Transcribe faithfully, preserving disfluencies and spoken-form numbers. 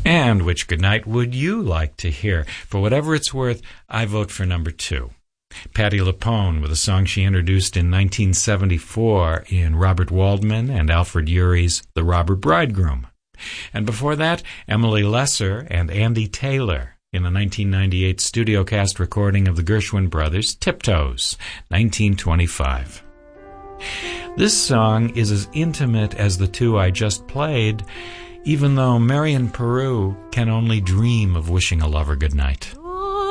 And which goodnight would you like to hear? For whatever it's worth, I vote for number two. Patti LuPone with a song she introduced in nineteen seventy-four in Robert Waldman and Alfred Urry's The Robber Bridegroom. And before that, Emily Lesser and Andy Taylor in a nineteen ninety-eight studio cast recording of the Gershwin Brothers' Tiptoes, nineteen twenty-five. This song is as intimate as the two I just played, even though Marian Peru can only dream of wishing a lover good night.